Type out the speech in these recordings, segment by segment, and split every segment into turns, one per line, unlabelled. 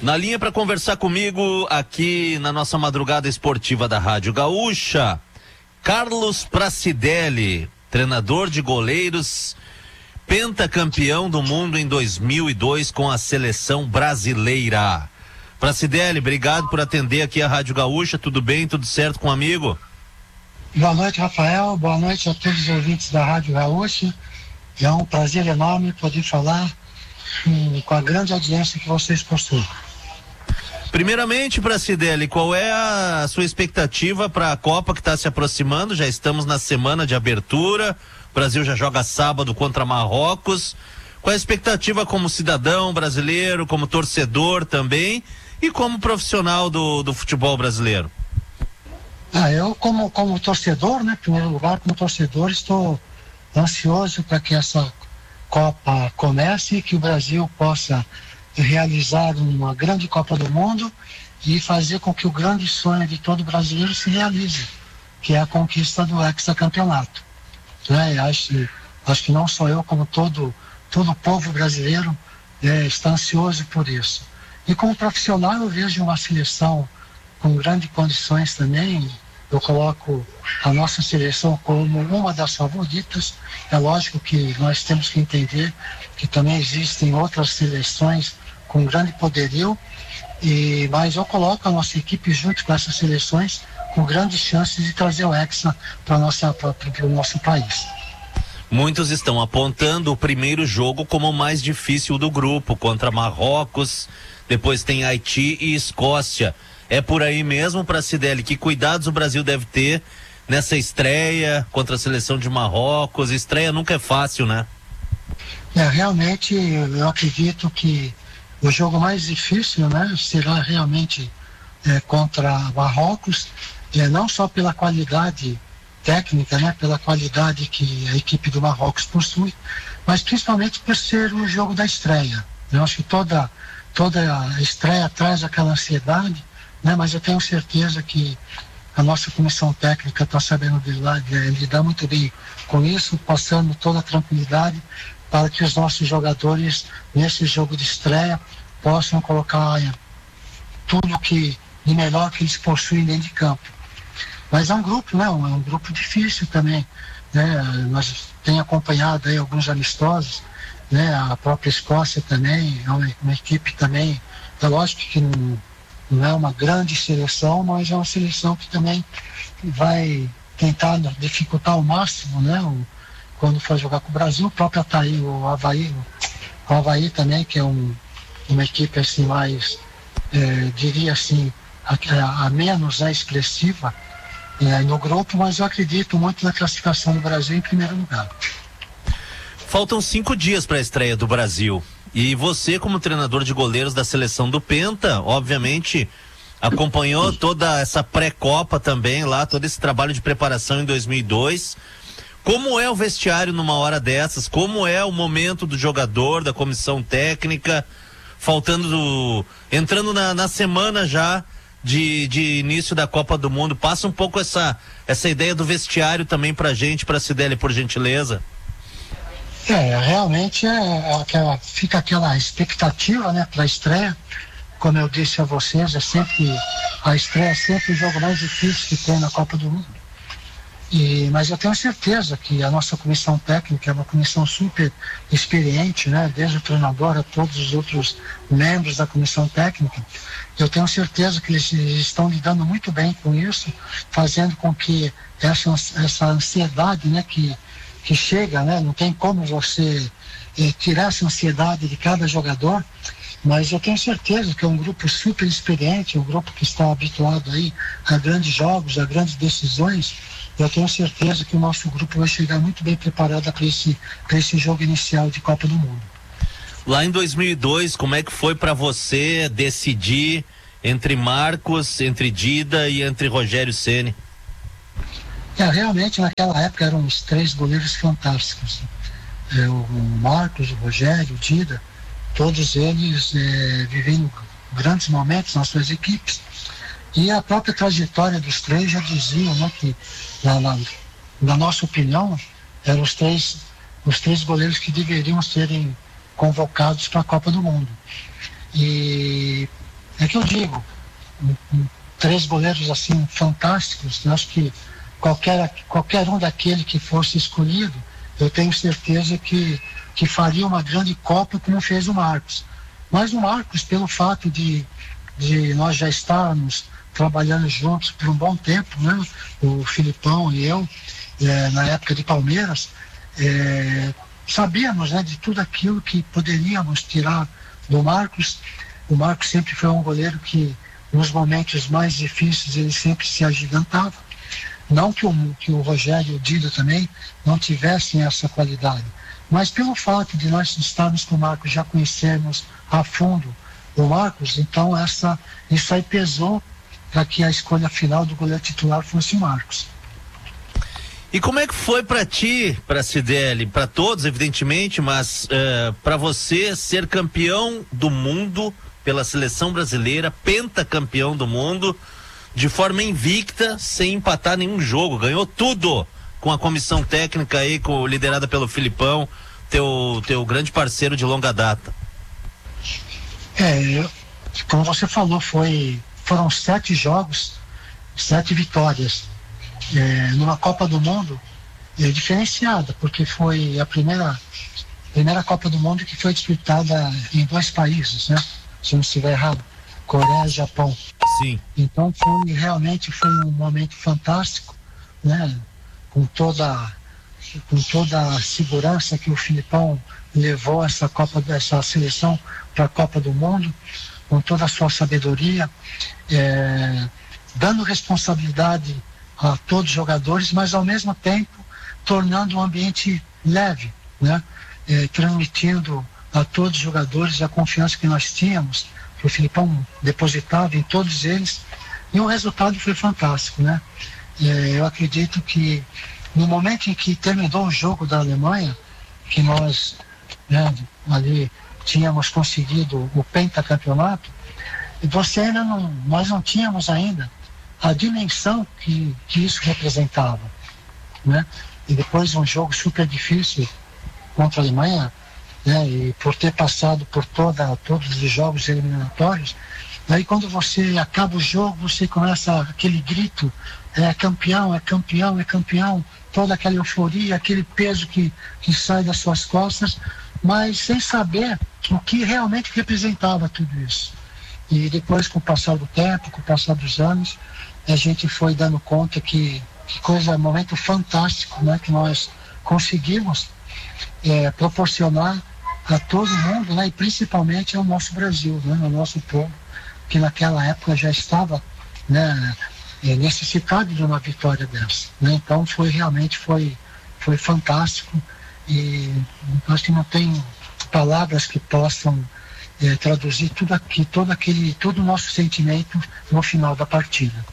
Na linha para conversar comigo aqui na nossa madrugada esportiva da Rádio Gaúcha, Carlos Pracidelli, treinador de goleiros, pentacampeão do mundo em 2002 com a seleção brasileira. Pracidelli, obrigado por atender aqui a Rádio Gaúcha. Tudo bem? Tudo certo com o amigo?
Boa noite, Rafael. Boa noite a todos os ouvintes da Rádio Gaúcha. É um prazer enorme poder falar com a grande audiência que vocês possuem.
Primeiramente, Pracidelli, qual é a sua expectativa para a Copa que está se aproximando? Já estamos na semana de abertura, o Brasil já joga sábado contra Marrocos. Qual é a expectativa como cidadão brasileiro, como torcedor também e como profissional do futebol brasileiro?
Eu como torcedor, né, em primeiro lugar, como torcedor, estou ansioso para que essa Copa comece e que o Brasil possa realizar uma grande Copa do Mundo e fazer com que o grande sonho de todo brasileiro se realize, que é a conquista do hexacampeonato. Né? Acho que não só eu, como todo o povo brasileiro está ansioso por isso. E como profissional eu vejo uma seleção com grandes condições também. Eu coloco a nossa seleção como uma das favoritas. É lógico que nós temos que entender que também existem outras seleções com grande poderio, mas eu coloco a nossa equipe junto com essas seleções com grandes chances de trazer o Hexa para o nosso país.
Muitos estão apontando o primeiro jogo como o mais difícil do grupo, contra Marrocos, depois tem Haiti e Escócia. É por aí mesmo, Pracidelli? Que cuidados o Brasil deve ter nessa estreia contra a seleção de Marrocos? Estreia nunca é fácil, né?
Realmente, eu acredito que o jogo mais difícil, né, será realmente contra Marrocos, não só pela qualidade técnica, né, pela qualidade que a equipe do Marrocos possui, mas principalmente por ser o jogo da estreia. Eu acho que toda a estreia traz aquela ansiedade, né, mas eu tenho certeza que a nossa comissão técnica está sabendo lidar muito bem com isso, passando toda a tranquilidade para que os nossos jogadores, nesse jogo de estreia, possam colocar tudo de melhor que eles possuem dentro de campo. Mas é um grupo, né? Um grupo difícil também, né? Nós temos acompanhado aí alguns amistosos, né? A própria Escócia também é uma equipe também, é lógico que não é uma grande seleção, mas é uma seleção que também vai tentar dificultar ao máximo, né? Quando for jogar com o Brasil, o próprio o Avaí também, que é uma equipe assim mais, diria assim, a menos expressiva no grupo, mas eu acredito muito na classificação do Brasil em primeiro lugar.
Faltam 5 dias para a estreia do Brasil. E você, como treinador de goleiros da seleção do Penta, obviamente acompanhou toda essa pré-copa também lá, todo esse trabalho de preparação em 2002. Como é o vestiário numa hora dessas? Como é o momento do jogador, da comissão técnica, entrando na semana já de início da Copa do Mundo? Passa um pouco essa ideia do vestiário também pra gente, Pracidelli, por gentileza.
Realmente fica aquela expectativa, né, para a estreia. Como eu disse a vocês, a estreia é sempre o jogo mais difícil que tem na Copa do Mundo. Mas eu tenho certeza que a nossa comissão técnica é uma comissão super experiente, né? Desde o treinador a todos os outros membros da comissão técnica. Eu tenho certeza que eles estão lidando muito bem com isso, fazendo com que essa ansiedade, né, que chega, né? Não tem como você tirar essa ansiedade de cada jogador, mas eu tenho certeza que é um grupo super experiente, um grupo que está habituado aí a grandes jogos, a grandes decisões. Eu tenho certeza que o nosso grupo vai chegar muito bem preparado para esse jogo inicial de Copa do Mundo.
Lá em 2002, como é que foi para você decidir entre Marcos, entre Dida e entre Rogério Ceni?
Realmente naquela época eram os 3 goleiros fantásticos. O Marcos, o Rogério, o Dida, todos eles vivendo grandes momentos nas suas equipes. E a própria trajetória dos 3 já dizia, né, que, na nossa opinião, eram os três goleiros que deveriam serem convocados para a Copa do Mundo. E É que eu digo, três goleiros assim fantásticos, eu acho que qualquer um daquele que fosse escolhido, eu tenho certeza que faria uma grande Copa como fez o Marcos. Mas o Marcos, pelo fato de nós já estarmos trabalhando juntos por um bom tempo, né? O Filipão e eu, na época de Palmeiras, sabíamos, né, de tudo aquilo que poderíamos tirar do Marcos. O Marcos sempre foi um goleiro que, nos momentos mais difíceis, ele sempre se agigantava. Não que o Rogério e o Dido também não tivessem essa qualidade, mas pelo fato de nós estarmos com o Marcos, já conhecermos a fundo o Marcos, então isso aí pesou para que a escolha final do goleiro titular fosse o Marcos.
E como é que foi para ti, para Cidelli, para todos, evidentemente, mas para você ser campeão do mundo pela seleção brasileira, pentacampeão do mundo, de forma invicta, sem empatar nenhum jogo, ganhou tudo com a comissão técnica aí, liderada pelo Filipão, teu grande parceiro de longa data.
Como você falou, foram 7 jogos, 7 vitórias, numa Copa do Mundo diferenciada, porque foi a primeira Copa do Mundo que foi disputada em 2 países, né? Se não estiver errado, Coreia e Japão.
Sim.
Então realmente foi um momento fantástico, né? Com toda a segurança que o Filipão levou essa seleção para a Copa do Mundo, com toda a sua sabedoria, dando responsabilidade a todos os jogadores, mas ao mesmo tempo tornando um ambiente leve, né? Transmitindo a todos os jogadores a confiança que nós tínhamos, que o Filipão depositava em todos eles, e o resultado foi fantástico, né? Eu acredito que no momento em que terminou o jogo da Alemanha, que nós, né, ali tínhamos conseguido o pentacampeonato, nós não tínhamos ainda a dimensão que isso representava, né? E depois um jogo super difícil contra a Alemanha, né, e por ter passado por todos os jogos eliminatórios, aí quando você acaba o jogo, você começa aquele grito, campeão, é campeão, é campeão, toda aquela euforia, aquele peso que sai das suas costas, mas sem saber o que realmente representava tudo isso. E depois, com o passar do tempo, com o passar dos anos, a gente foi dando conta que momento fantástico, né, que nós conseguimos proporcionar a todo mundo, né, e principalmente ao nosso Brasil, né, ao nosso povo, que naquela época já estava, né, necessitado de uma vitória dessa, né? Então realmente foi fantástico, e acho que não tem palavras que possam traduzir todo o nosso sentimento no final da partida.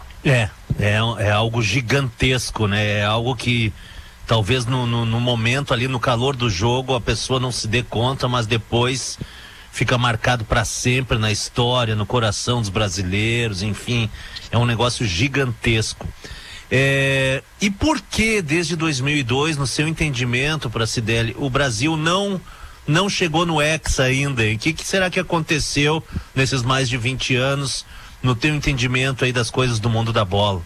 É algo gigantesco, né? É algo que talvez no momento ali, no calor do jogo, a pessoa não se dê conta, mas depois fica marcado para sempre na história, no coração dos brasileiros, enfim, é um negócio gigantesco. E por que desde 2002, no seu entendimento, Pracidelli, o Brasil não chegou no Hexa ainda? O que será que aconteceu nesses mais de 20 anos, no teu entendimento aí das coisas do mundo da bola?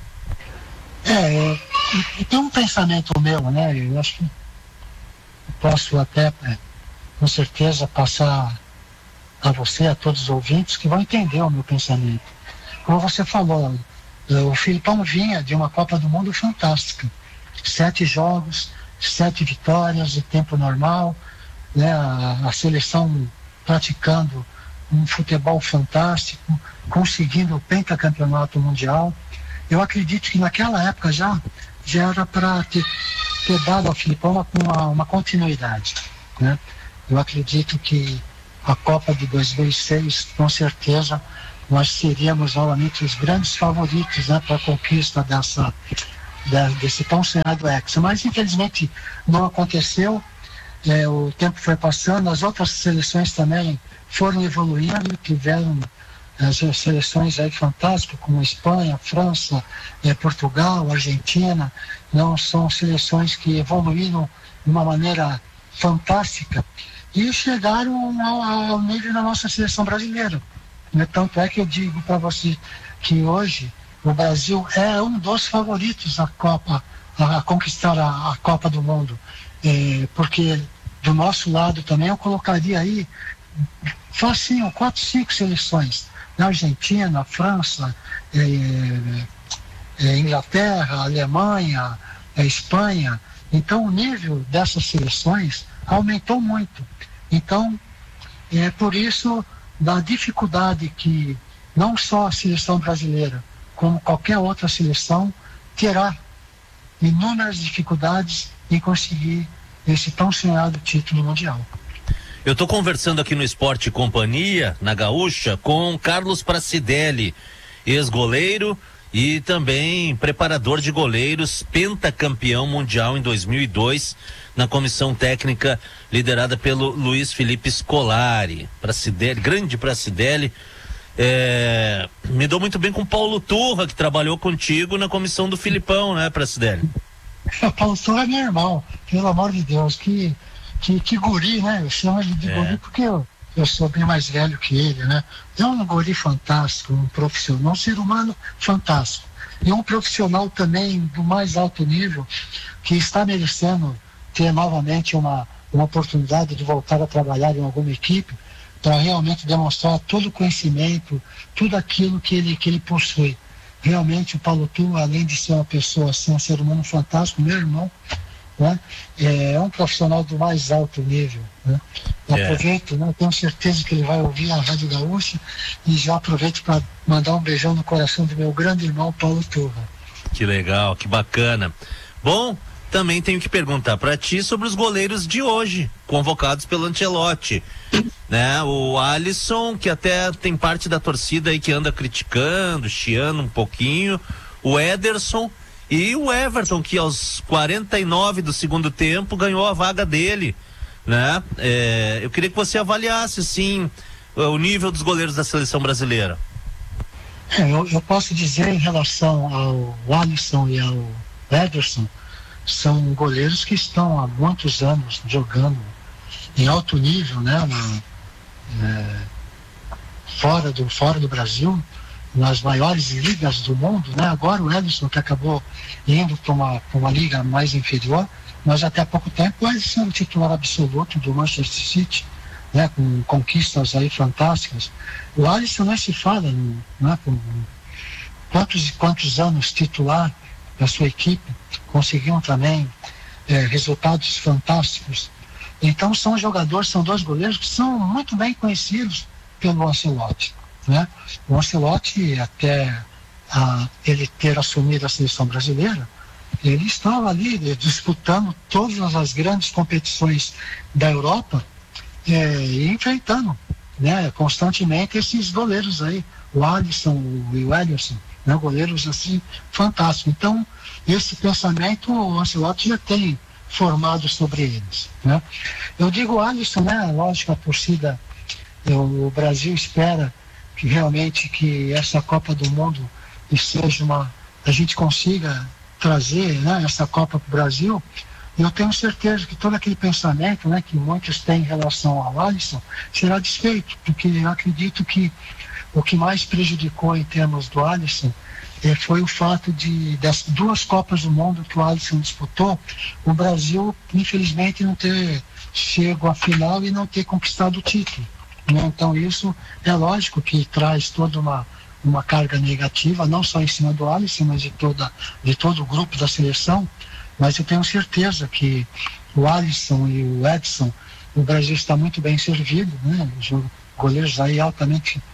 Tem um pensamento meu, né? Eu acho que posso até, com certeza, passar a você, a todos os ouvintes, que vão entender o meu pensamento. Como você falou, o Filipão vinha de uma Copa do Mundo fantástica. 7 jogos, 7 vitórias em tempo normal, né? A seleção praticando um futebol fantástico, conseguindo o pentacampeonato mundial. Eu acredito que naquela época já era para ter dado ao Filipão uma continuidade, né? Eu acredito que a Copa de 2006, com certeza, nós seríamos novamente os grandes favoritos, né, para a conquista desse tão sonhado Hexa. Mas infelizmente não aconteceu. O tempo foi passando, as outras seleções também foram evoluindo, tiveram as seleções aí fantásticas, como Espanha, França, Portugal, Argentina. Não são seleções que evoluíram de uma maneira fantástica e chegaram ao nível da nossa seleção brasileira, né? Tanto é que eu digo para você que hoje o Brasil é um dos favoritos a conquistar a Copa do Mundo, porque do nosso lado também eu colocaria aí facinho 4, 5 seleções, na Argentina, França, Inglaterra, Alemanha, Espanha. Então o nível dessas seleções aumentou muito. Então é por isso da dificuldade que não só a seleção brasileira, como qualquer outra seleção, terá inúmeras dificuldades em conseguir esse tão sonhado título mundial.
Eu estou conversando aqui no Esporte Companhia, na Gaúcha, com Carlos Pracidelli, ex-goleiro e também preparador de goleiros, pentacampeão mundial em 2002, na comissão técnica liderada pelo Luiz Felipe Scolari. Pracidelli, grande Pracidelli, me dou muito bem com o Paulo Turra, que trabalhou contigo na comissão do Filipão, né, Pracidelli?
O Paulo Turra é meu irmão, pelo amor de Deus, que guri, né? Eu chamo ele de guri porque eu sou bem mais velho que ele, né? É um guri fantástico, um profissional, um ser humano fantástico. E um profissional também do mais alto nível, que está merecendo ter novamente uma oportunidade de voltar a trabalhar em alguma equipe, para realmente demonstrar todo o conhecimento, tudo aquilo que ele possui. Realmente o Paulo Turra, além de ser uma pessoa assim, um ser humano fantástico, meu irmão, né? É um profissional do mais alto nível, né? Aproveito, né? Tenho certeza que ele vai ouvir a Rádio Gaúcha, e já aproveito para mandar um beijão no coração do meu grande irmão Paulo Turra.
Que legal, que bacana. Bom, também tenho que perguntar para ti sobre os goleiros de hoje, convocados pelo Ancelotti, né? O Alisson, que até tem parte da torcida aí que anda criticando, chiando um pouquinho, o Ederson e o Everton, que aos 49 do segundo tempo ganhou a vaga dele, né? Eu queria que você avaliasse, sim, o nível dos goleiros da seleção brasileira.
Eu posso dizer em relação ao Alisson e ao Ederson, são goleiros que estão há muitos anos jogando em alto nível, né? Fora do Brasil, nas maiores ligas do mundo, né? Agora o Ederson, que acabou indo para uma liga mais inferior, mas até há pouco tempo o Ederson era o titular absoluto do Manchester City, né? Com conquistas aí fantásticas. O Alisson não se fala, né? Com quantos anos titular da sua equipe, conseguiram também resultados fantásticos. Então são dois goleiros que são muito bem conhecidos pelo Ancelotti, né? O Ancelotti, até ele ter assumido a seleção brasileira, ele estava ali disputando todas as grandes competições da Europa, e enfrentando, né, constantemente esses goleiros aí, o Alisson e o Ederson, né, goleiros assim fantásticos. Então esse pensamento o Ancelotti já tem formado sobre eles, né? Eu digo Alisson, né? Lógico, a torcida, o Brasil espera que realmente que essa Copa do Mundo a gente consiga trazer, né, essa Copa para o Brasil. Eu tenho certeza que todo aquele pensamento, né, que muitos têm em relação ao Alisson será desfeito, porque eu acredito que o que mais prejudicou em termos do Alisson foi o fato das 2 Copas do Mundo que o Alisson disputou, o Brasil, infelizmente, não ter chegado à final e não ter conquistado o título, né? Então isso é lógico que traz toda uma carga negativa, não só em cima do Alisson, mas de todo o grupo da seleção. Mas eu tenho certeza que o Alisson e o Edson, o Brasil está muito bem servido, né? Os goleiros aí altamente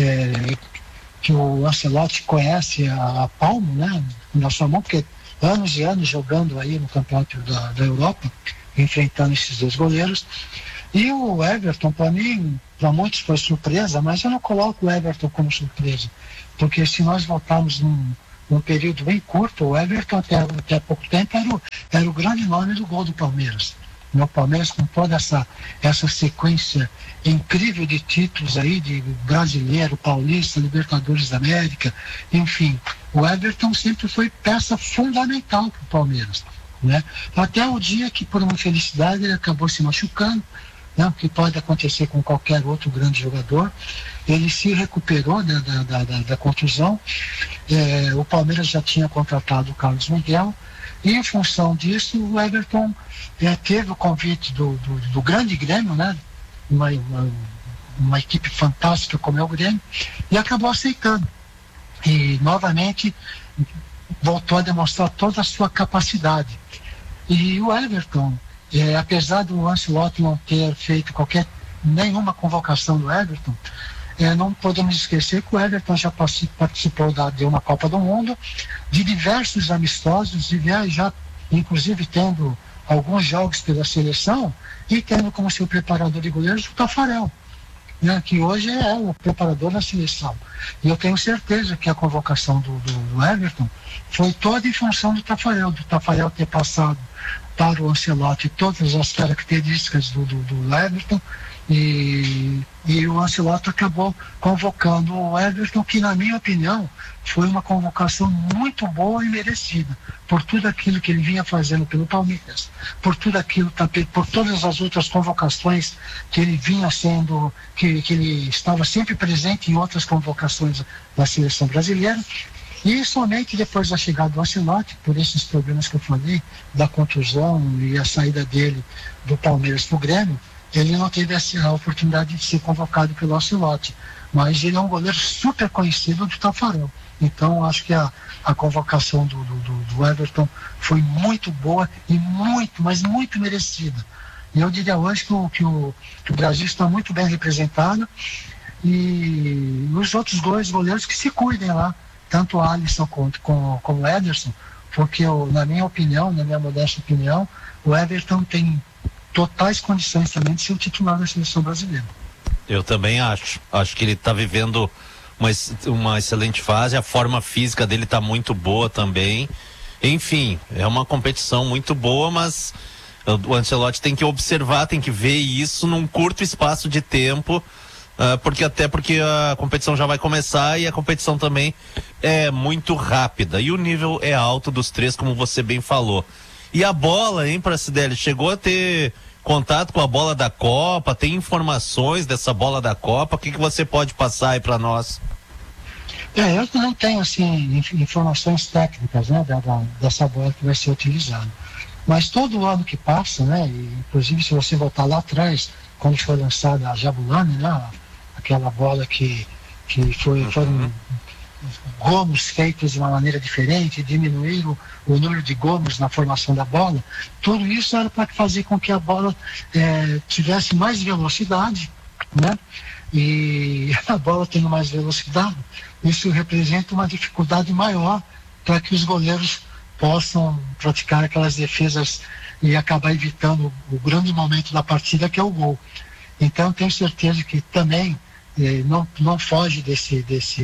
que o Ancelotti conhece a palmo, né, na sua mão, porque anos e anos jogando aí no campeonato da Europa, enfrentando esses 2 goleiros. E o Everton, para mim, para muitos foi surpresa, mas eu não coloco o Everton como surpresa, porque se nós voltarmos num período bem curto, o Everton até pouco tempo era o grande nome do gol do Palmeiras. O Palmeiras, com toda essa sequência incrível de títulos aí, de brasileiro, paulista, Libertadores da América, enfim, o Everton sempre foi peça fundamental para o Palmeiras, né? Até o dia que, por uma infelicidade, ele acabou se machucando, né, o que pode acontecer com qualquer outro grande jogador. Ele se recuperou da contusão. O Palmeiras já tinha contratado o Carlos Miguel, e em função disso o Everton teve o convite do grande Grêmio, né, uma equipe fantástica como é o Grêmio, e acabou aceitando. E novamente voltou a demonstrar toda a sua capacidade. E o Everton, apesar do Ancelotti não ter feito nenhuma convocação do Everton, não podemos esquecer que o Everton já participou de uma Copa do Mundo, de diversos amistosos, já inclusive tendo alguns jogos pela seleção, e tendo como seu preparador de goleiros o Taffarel, né, que hoje é o preparador da seleção. E eu tenho certeza que a convocação do Everton foi toda em função do Taffarel ter passado para o Ancelotti todas as características do Everton, e o Ancelotti acabou convocando o Everton, que na minha opinião foi uma convocação muito boa e merecida, por tudo aquilo que ele vinha fazendo pelo Palmeiras, por todas as outras convocações que ele vinha sendo, que ele estava sempre presente em outras convocações da seleção brasileira. E somente depois da chegada do Ancelotti, por esses problemas que eu falei, da contusão e a saída dele do Palmeiras para o Grêmio, ele não teve a oportunidade de ser convocado pelo Ancelotti. Mas ele é um goleiro super conhecido do Taffarel. Então acho que a convocação do Everton foi muito boa e mas muito merecida. E eu diria hoje que o Brasil está muito bem representado, e os outros dois goleiros que se cuidem lá, tanto o Alisson como o Ederson, porque na minha opinião, na minha modesta opinião, o Everton tem totais condições também de ser o titular da seleção brasileira.
Eu também acho que ele está vivendo uma excelente fase, a forma física dele está muito boa também. Enfim, é uma competição muito boa, mas o Ancelotti tem que observar, tem que ver isso num curto espaço de tempo, porque a competição já vai começar, e a competição também é muito rápida, e o nível é alto dos três, como você bem falou. E a bola, hein, Pracidelli, chegou a ter contato com a bola da Copa? Tem informações dessa bola da Copa? O que você pode passar aí para nós?
Eu não tenho assim informações técnicas, né, dessa bola que vai ser utilizada, mas todo ano que passa, né, e inclusive se você voltar lá atrás, quando foi lançada a Jabulani, né, aquela bola que foram gomos feitos de uma maneira diferente, diminuíram o número de gomos na formação da bola. Tudo isso era para fazer com que a bola tivesse mais velocidade, né? E a bola tendo mais velocidade, isso representa uma dificuldade maior para que os goleiros possam praticar aquelas defesas e acabar evitando o grande momento da partida, que é o gol. Então tenho certeza que também não foge desse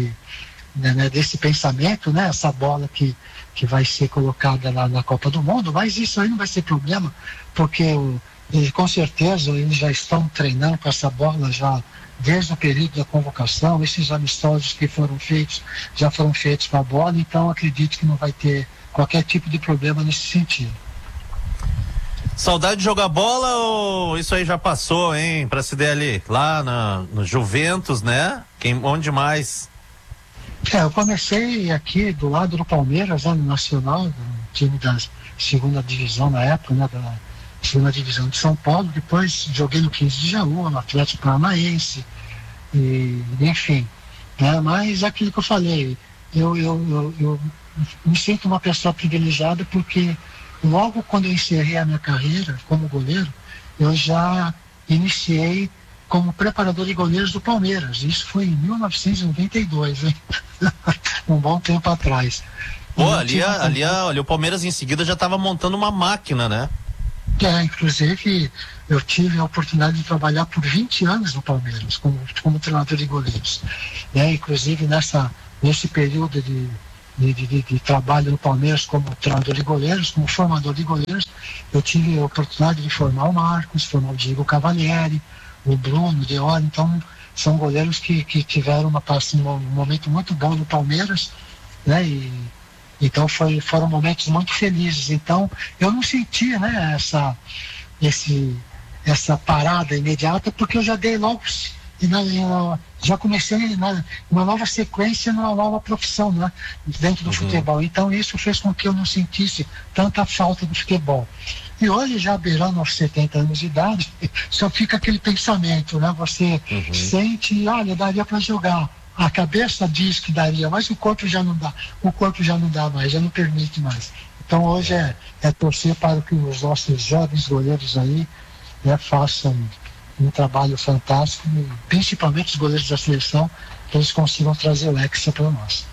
pensamento, né? Essa bola que vai ser colocada lá na Copa do Mundo, mas isso aí não vai ser problema, porque com certeza eles já estão treinando com essa bola já desde o período da convocação. Esses amistosos que já foram feitos com a bola, então acredito que não vai ter qualquer tipo de problema nesse sentido.
Saudade de jogar bola ou isso aí já passou, hein, Pracidelli? Lá no Juventus, né? Onde mais?
Eu comecei aqui do lado do Palmeiras, né, no Nacional, no time da segunda divisão na época, né, da segunda divisão de São Paulo. Depois joguei no 15 de Jaú, no Atlético Paranaense, e enfim, né, mas aquilo que eu falei, eu me sinto uma pessoa privilegiada, porque logo quando eu encerrei a minha carreira como goleiro, eu já iniciei como preparador de goleiros do Palmeiras. Isso foi em 1992, hein? Um bom tempo atrás.
Pô, ali, o Palmeiras em seguida já estava montando uma máquina, né?
Inclusive eu tive a oportunidade de trabalhar por 20 anos no Palmeiras como treinador de goleiros. Inclusive nesse período de trabalho no Palmeiras como treinador de goleiros, como formador de goleiros, eu tive a oportunidade de formar o Marcos, formar o Diego Cavalieri, o Bruno, o Deoli. Então são goleiros que tiveram um momento muito bom no Palmeiras, né? Então foram momentos muito felizes. Então eu não sentia, né, essa parada imediata, porque eu já dei logo, já comecei uma nova sequência, numa nova profissão, né, dentro do futebol. Então isso fez com que eu não sentisse tanta falta do futebol. E hoje, já beirando aos 70 anos de idade, só fica aquele pensamento, né? Você sente, olha, daria para jogar. A cabeça diz que daria, mas o corpo já não dá. O corpo já não dá mais, já não permite mais. Então hoje é torcer para que os nossos jovens goleiros aí, né, façam um trabalho fantástico, e principalmente os goleiros da seleção, que eles consigam trazer o Hexa para nós.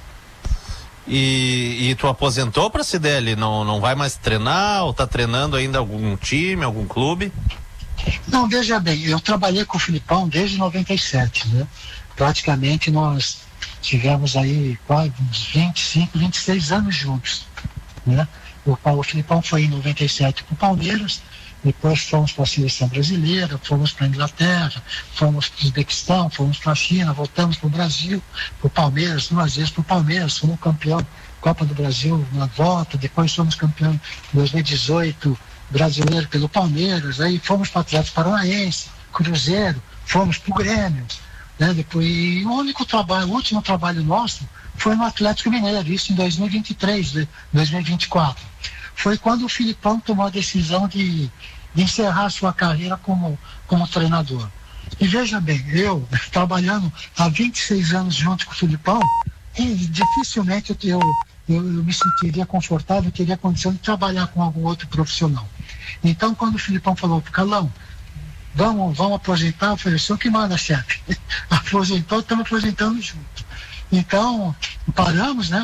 E tu aposentou, Pracidelli? Não vai mais treinar ou tá treinando ainda algum time, algum clube?
Não, veja bem, eu trabalhei com o Filipão desde 97, né? Praticamente nós tivemos aí quase uns 25, 26 anos juntos, né? O Filipão foi em 97 para o Palmeiras, depois fomos para a seleção brasileira, fomos para a Inglaterra, fomos para o Uzbequistão, fomos para a China, voltamos para o Brasil, para o Palmeiras, 2 vezes para o Palmeiras, fomos campeão Copa do Brasil na volta, depois fomos campeão em 2018 brasileiro pelo Palmeiras, aí fomos para o Atlético Paranaense, Cruzeiro, fomos para o Grêmio, né? Depois, e o último trabalho nosso foi no Atlético Mineiro, isso em 2023, 2024. Foi quando o Filipão tomou a decisão de encerrar sua carreira como treinador. E veja bem, eu trabalhando há 26 anos junto com o Filipão, dificilmente eu me sentiria confortável, teria condição de trabalhar com algum outro profissional. Então, quando o Filipão falou pro Carlão, vamos aposentar, eu falei, o senhor que manda, chefe. Aposentou, estamos aposentando junto. Então, paramos, né,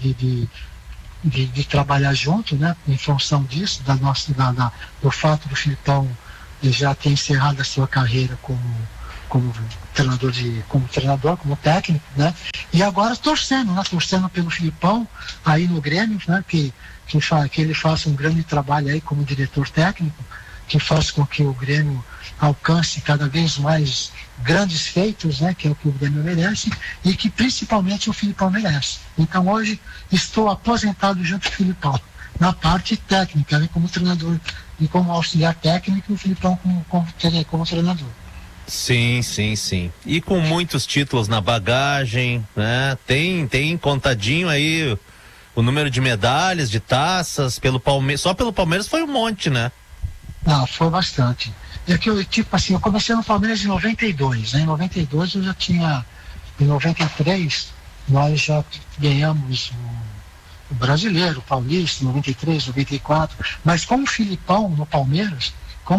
de trabalhar junto, né, em função disso, do fato do Filipão já ter encerrado a sua carreira como treinador, como técnico, né, e agora torcendo pelo Filipão aí no Grêmio, né, que ele faça um grande trabalho aí como diretor técnico, que faça com que o Grêmio alcance cada vez mais grandes feitos, né, que é o que o Grêmio merece, e que principalmente o Filipão merece. Então hoje estou aposentado junto com o Filipão, na parte técnica, né, como treinador e como auxiliar técnico, e o Filipão como treinador.
Sim. E com muitos títulos na bagagem, né? Tem contadinho aí o número de medalhas, de taças, pelo Palmeiras, só pelo Palmeiras foi um monte, né?
Não, foi bastante. É que eu comecei no Palmeiras em 92, né? Em 92 eu já tinha, em 93 nós já ganhamos o Brasileiro, o Paulista, em 93, 94, mas com o Filipão no Palmeiras,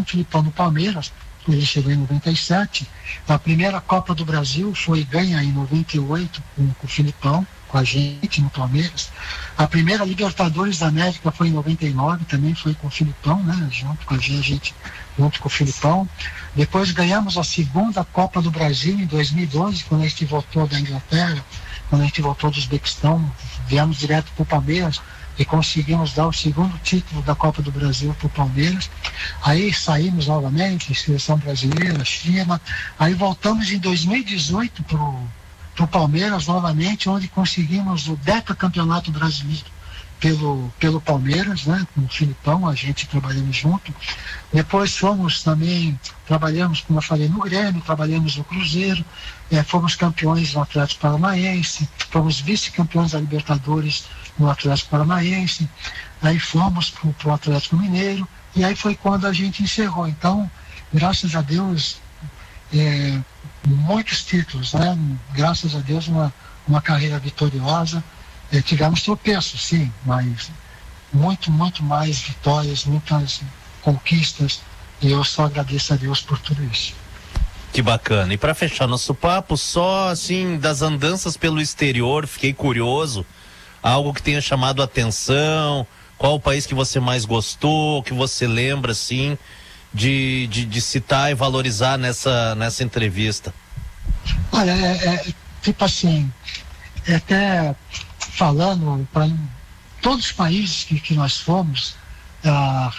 ele chegou em 97, a primeira Copa do Brasil foi ganha em 98 com o Filipão, com a gente no Palmeiras. A primeira Libertadores da América foi em 99, também foi com o Filipão, né? Junto com a gente, junto com o Filipão. Depois ganhamos a segunda Copa do Brasil em 2012, quando a gente voltou da Inglaterra, quando a gente voltou do Uzbequistão, viemos direto para o Palmeiras e conseguimos dar o segundo título da Copa do Brasil para o Palmeiras. Aí saímos novamente, seleção brasileira, China. Aí voltamos em 2018 para o Palmeiras novamente, onde conseguimos o decacampeonato brasileiro pelo Palmeiras, né, com o Filipão, a gente trabalhando junto. Depois trabalhamos, como eu falei, no Grêmio, trabalhamos no Cruzeiro, fomos campeões no Atlético Paranaense, fomos vice-campeões da Libertadores no Atlético Paranaense, aí fomos para o Atlético Mineiro, e aí foi quando a gente encerrou. Então, graças a Deus, muitos títulos, né? Graças a Deus, uma carreira vitoriosa. Tivemos tropeços, sim, mas muito mais vitórias, muitas conquistas, e eu só agradeço a Deus por tudo isso.
Que bacana. E para fechar nosso papo, só assim, das andanças pelo exterior, fiquei curioso, algo que tenha chamado a atenção, qual o país que você mais gostou, que você lembra assim de citar e valorizar nessa entrevista?
Olha, tipo assim, até falando para todos os países que nós fomos,